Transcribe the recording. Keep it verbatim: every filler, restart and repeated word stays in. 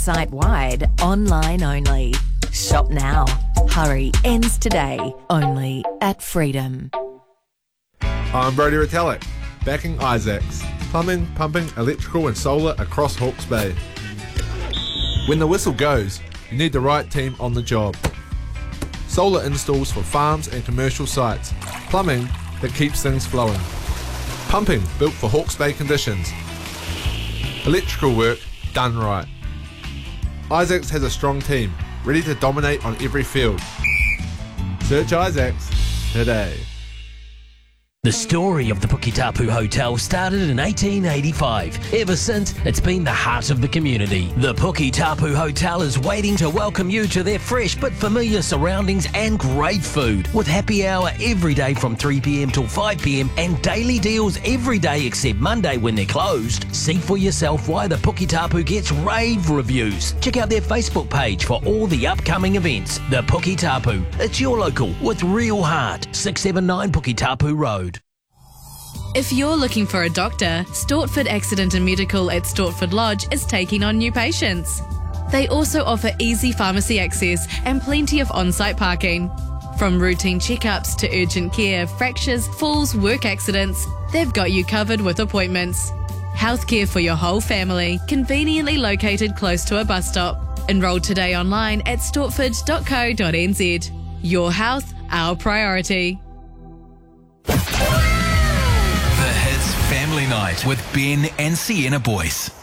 site-wide, online only. Shop now. Hurry ends today. Only at Freedom. I'm Brodie Retallick, backing Isaacs. Plumbing, pumping, electrical and solar across Hawke's Bay. When the whistle goes, you need the right team on the job. Solar installs for farms and commercial sites. Plumbing that keeps things flowing. Pumping built for Hawke's Bay conditions. Electrical work done right. Isaacs has a strong team, ready to dominate on every field. Search Isaacs today. The story of the Puketapu Hotel started in eighteen eighty-five. Ever since, it's been the heart of the community. The Puketapu Hotel is waiting to welcome you to their fresh but familiar surroundings and great food. With happy hour every day from three p m till five p m and daily deals every day except Monday when they're closed. See for yourself why the Puketapu gets rave reviews. Check out their Facebook page for all the upcoming events. The Puketapu. It's your local with real heart. six seventy-nine Puketapu Road. If you're looking for a doctor, Stortford Accident and Medical at Stortford Lodge is taking on new patients. They also offer easy pharmacy access and plenty of on-site parking. From routine checkups to urgent care, fractures, falls, work accidents, they've got you covered with appointments. Healthcare for your whole family, conveniently located close to a bus stop. Enroll today online at stortford dot co dot n z. Your health, our priority. The Hits Family Night with Ben and Sienna Boyce.